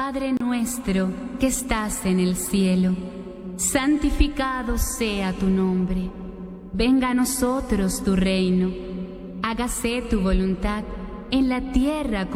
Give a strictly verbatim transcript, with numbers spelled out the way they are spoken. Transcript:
Padre nuestro que estás en el cielo, santificado sea tu nombre. Venga a nosotros tu reino. Hágase tu voluntad en la tierra